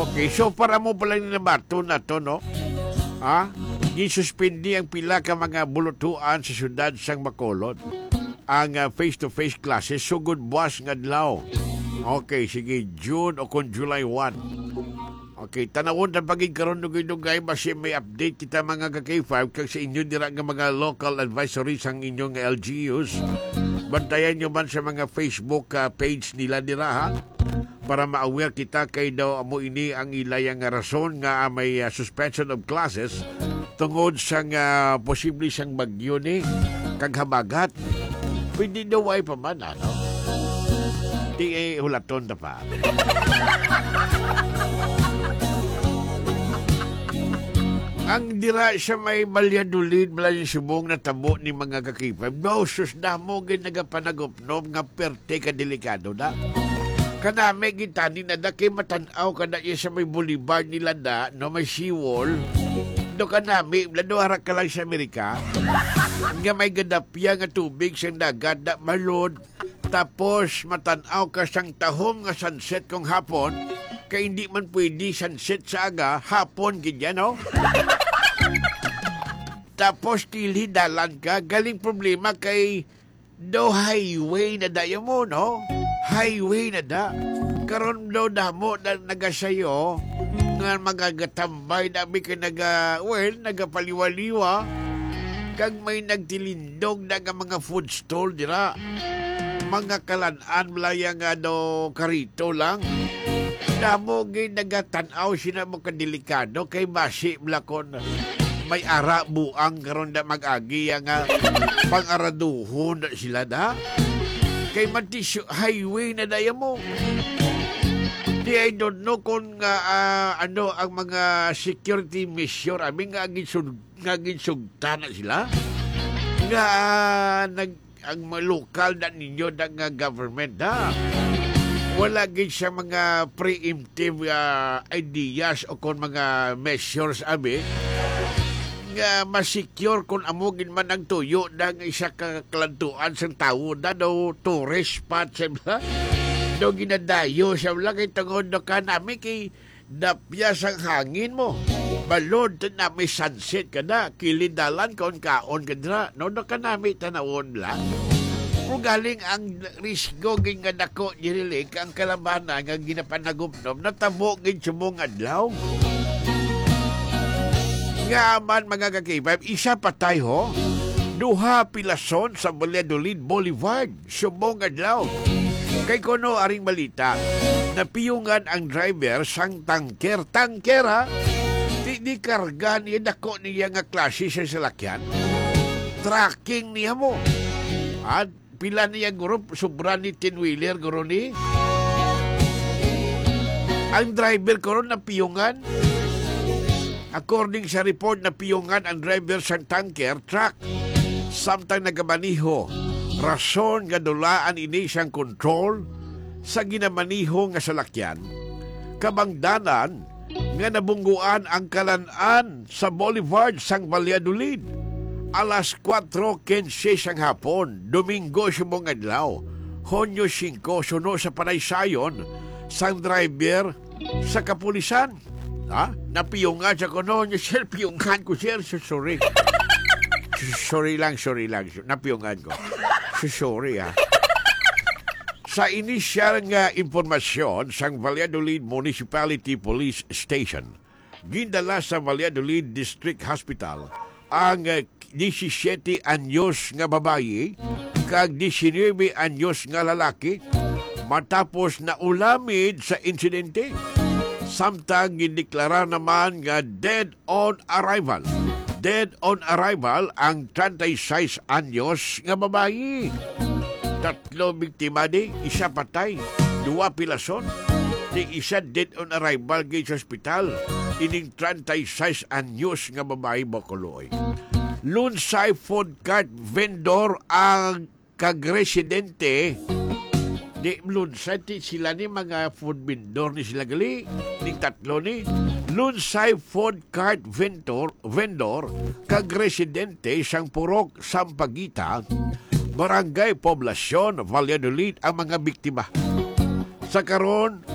Okay, so para mo pala ninabato na to, no? Ha? Gisuspindi ang pila ka mga bulutuan sa syudad sang Bacolod. Ang face-to-face classes, sugod buwas nga adlaw. Okay, sige, June o kung July 1. Okay, tanawon na paging karon dugay-dugay basi may update kita mga ka-K5 kag sa inyo dira nga mga local advisories ang inyong LGUs. Bantayan nyo man sa mga Facebook page nila dira ha para ma-aware kita kay daw amo ini ang ilayang rason nga may suspension of classes tungod sa posible siyang bagyo ni kag habagat. Pwede daw ay pa man ano. Di hulaton ta pa. Ang dira siya may Valladolid, malayang subong na tabo ni mga kakipay. No, sus na mo ginagapanagupnom nga perte ka delikado na. Kanami gitani na da kay matanaw ka na iya sa may boulevard nila da, no may seawall. Do kanami, laduhara ka lang sa Amerika. Nga may gadapya nga tubig sa dagat da malod. Tapos matanaw ka sang tahom nga sunset kong hapon. Kaya hindi man pwede sunset sa aga, hapon ganyan, no? Tapos tilidalan ka, galing problema kay do highway na dayo mo, no? Highway na da. Karon daw damo na nagasayo, nga magagatambay dami ka nagapaliwaliwa, kag may nagtilindog na nga mga food stall dira. Mga kalanaan malaya nga do karito lang. Damo gay nagatanaw sina mo kadelikado kay basi blakon may ara buang karon da mag-agi nga pang-araduhon da sila da kay matisyo highway na daya mo. Di I don't know kung ano ang mga security measure aming nga ginsugta na sila nga ang lokal na ninyo da nga government da. Wala gid siya mga preemptive ideas o kon mga measures abi nga masecure kung amo gid man ang tuyo ng isa ka kalantuan sa tawo na do tourist spot sa do ginadayo siya lang kay tungod do ka nami kay dapya sang hangin mo balod na may sunset ka na kilidalan kaon ka dra no do ka nami tanawon lang. Kung galing ang risgo gin nga dako dirilik ang kalabanan nga ginapanagupnom natabo gin sumong adlaw. Nga man mga kakibab, isa patay ho. Duha pilason sa Valladolid Boulevard sumong adlaw. Kay kuno aring balita, napiyungan ang driver sang tangker ha. Di karga niya dako niya nga klase sa salakyan. Tracking niya mo. At pila niya grup, sobra ni tin-wheeler, guro ni. Ang driver ko ron na piyungan. According sa report na piyungan ang driver sa tanker truck. Samtang nagamaniho. Rason nga dulaan ini siyang control sa ginamaniho nga salakyan. Kabangdanan nga nabungguan ang kalanaan sa Boulevard sang Valladolid. Alas 4:15 sang hapon, Domingo sumong adlaw, Hunyo 5, suno sa panaysayon, sang driver sa kapulisan. Ha? Napiyungan sa kuno niya, sir, piyungan ko, sir, sorry. Sorry lang. Napiyungan ko. Sorry, ha. Sa inisyal nga impormasyon sang Valladolid Municipality Police Station, gindala sa Valladolid District Hospital ang 17 anyos nga babayi kag 19 anyos nga lalaki matapos na ulamid sa insidente. Samtang gindeklara naman nga dead on arrival. Dead on arrival ang 36 anyos nga babayi. 3 biktima di, isa patay, 2 pilason. Di isa dead on arrival gay sa ospital. Ining 36 anyos nga babayi Bacolod. Lunsay food cart vendor ang kagresidente. Di lunsay sila ni mga food vendor ni sila gali. Ning tatlo ni. Lunsay food cart vendor kagresidente sang Purok Sampaguita, Barangay Poblacion, Valladolid ang mga biktima. Sa karon